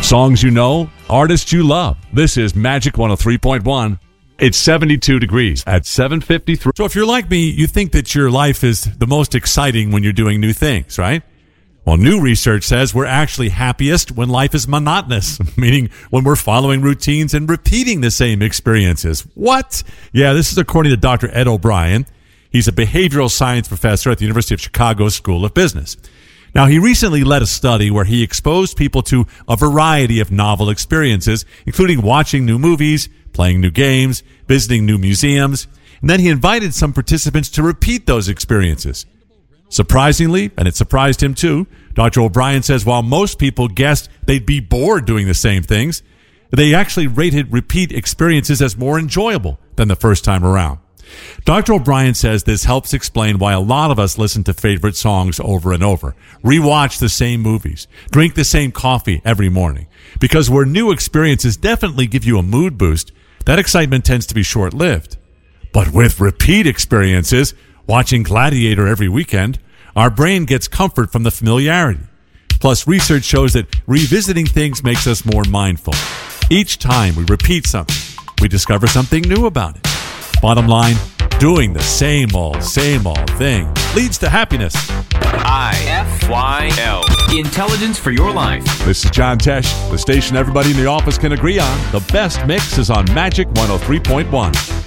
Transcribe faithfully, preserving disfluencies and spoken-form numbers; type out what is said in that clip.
Songs you know, artists you love. This is Magic one oh three point one. It's seventy-two degrees at seven fifty-three. So if you're like me, you think that your life is the most exciting when you're doing new things, right? Well, new research says we're actually happiest when life is monotonous, meaning when we're following routines and repeating the same experiences. What? Yeah, this is according to Doctor Ed O'Brien. He's a behavioral science professor at the University of Chicago School of Business. Now, he recently led a study where he exposed people to a variety of novel experiences, including watching new movies, playing new games, visiting new museums, and then he invited some participants to repeat those experiences. Surprisingly, and it surprised him too, Doctor O'Brien says while most people guessed they'd be bored doing the same things, they actually rated repeat experiences as more enjoyable than the first time around. Doctor O'Brien says this helps explain why a lot of us listen to favorite songs over and over, rewatch the same movies, drink the same coffee every morning. Because where new experiences definitely give you a mood boost, that excitement tends to be short-lived. But with repeat experiences, watching Gladiator every weekend, our brain gets comfort from the familiarity. Plus, research shows that revisiting things makes us more mindful. Each time we repeat something, we discover something new about it. Bottom line, doing the same old, same old thing leads to happiness. I F Y L. Intelligence for your life. This is John Tesh, the station everybody in the office can agree on. The best mix is on Magic one oh three point one.